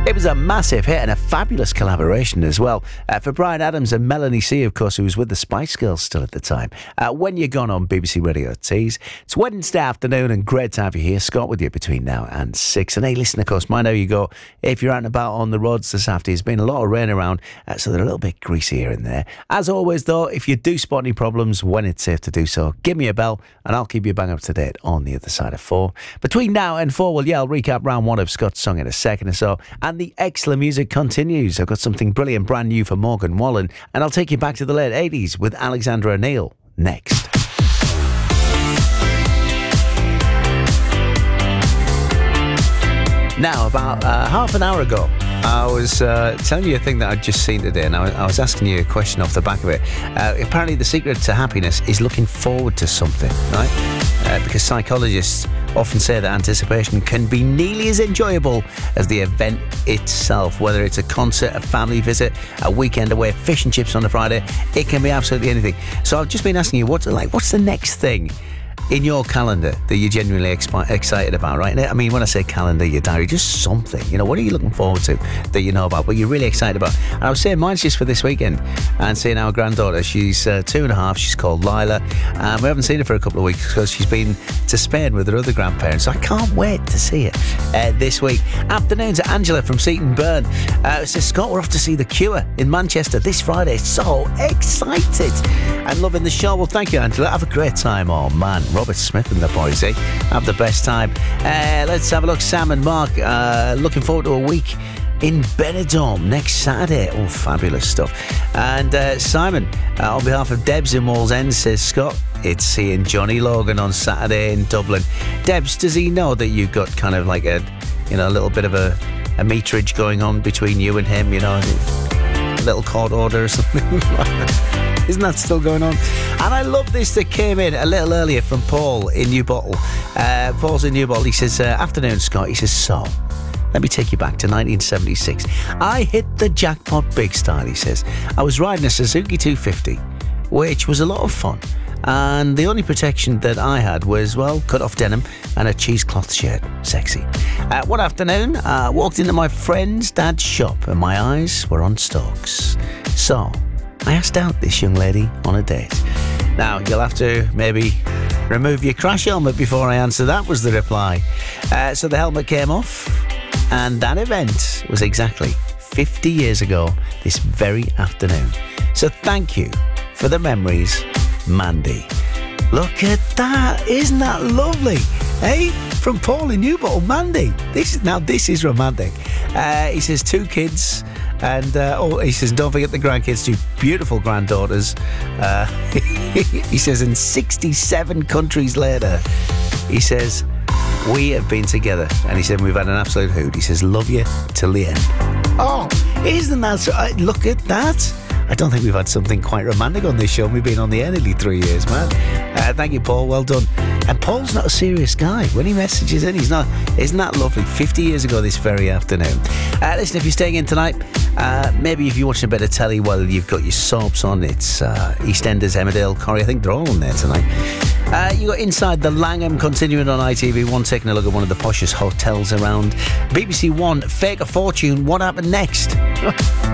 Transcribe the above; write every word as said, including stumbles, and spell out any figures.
It was a massive hit and a fabulous collaboration as well uh, for Bryan Adams and Melanie C, of course, who was with the Spice Girls still at the time. Uh, when You're Gone on B B C Radio Tees. It's Wednesday afternoon and great to have you here. Scott with you between now and six. And hey, listen, of course, mind how you go. If you're out and about on the roads this afternoon, there's been a lot of rain around, uh, so they're a little bit greasy here and there. As always, though, if you do spot any problems when it's safe to do so, give me a bell and I'll keep you bang up to date on the other side of four. Between now and four, well, yeah, I'll recap round one of Scott's song in a second or so. And the excellent music continues. I've got something brilliant brand new for Morgan Wallen, and I'll take you back to the late eighties with Alexandra O'Neill next. Now, about uh, half an hour ago, I was uh, telling you a thing that I'd just seen today, and I, I was asking you a question off the back of it. Uh, apparently, the secret to happiness is looking forward to something, right? Uh, because psychologists often say that anticipation can be nearly as enjoyable as the event itself. Whether it's a concert, a family visit, a weekend away, fish and chips on a Friday, it can be absolutely anything. So I've just been asking you, what's like, what's the next thing in your calendar that you're genuinely expi- excited about, right? I mean, when I say calendar, your diary, just something. You know, what are you looking forward to that you know about, but you're really excited about? And I was saying mine's just for this weekend, and seeing our granddaughter. She's uh, two and a half. She's called Lila. Um, we haven't seen her for a couple of weeks because she's been to Spain with her other grandparents. So I can't wait to see her uh, this week. Afternoon to Angela from Seaton Burn. Uh, says, Scott, we're off to see The Cure in Manchester this Friday. So excited and loving the show. Well, thank you, Angela. Have a great time. Oh, man. Robert Smith and the boys, eh? Have the best time. Uh, let's have a look. Sam and Mark, uh, looking forward to a week in Benidorm next Saturday. Oh, fabulous stuff. And uh, Simon, uh, on behalf of Debs in Wallsend, says, Scott, it's seeing Johnny Logan on Saturday in Dublin. Debs, does he know that you've got kind of like a, you know, a little bit of a, a meterage going on between you and him, you know, a little court order or something like that? Isn't that still going on? And I love this that came in a little earlier from Paul in New Bottle. Uh, Paul's in New Bottle. He says, uh, afternoon, Scott. He says, so, let me take you back to nineteen seventy-six. I hit the jackpot big style, he says. I was riding a Suzuki two fifty, which was a lot of fun. And the only protection that I had was, well, cut-off denim and a cheesecloth shirt. Sexy. Uh, one afternoon, I uh, walked into my friend's dad's shop and my eyes were on Stokes. So I asked out this young lady on a date. Now, you'll have to maybe remove your crash helmet before I answer that, was the reply. Uh, so the helmet came off, and that event was exactly fifty years ago this very afternoon. So thank you for the memories, Mandy. Look at that. Isn't that lovely? Hey, from Paul in Newbottle, Mandy. This Now, this is romantic. Uh, he says two kids. And uh, oh, he says, don't forget the grandkids, two beautiful granddaughters. Uh, he says, in sixty-seven countries later, he says, we have been together. And he said, we've had an absolute hoot. He says, love you till the end. Oh, isn't that so? Uh, look at that. I don't think we've had something quite romantic on this show. We've been on the air nearly three years, man. Uh, thank you, Paul. Well done. And Paul's not a serious guy. When he messages in, he's not. Isn't that lovely? fifty years ago this very afternoon. Uh, listen, if you're staying in tonight, uh, maybe if you're watching a bit of telly while you've got your soaps on, it's uh, EastEnders, Emmerdale, Corrie. I think they're all on there tonight. Uh, you got Inside the Langham continuing on I T V one, taking a look at one of the poshest hotels around. B B C One, Fake a Fortune. What happened next?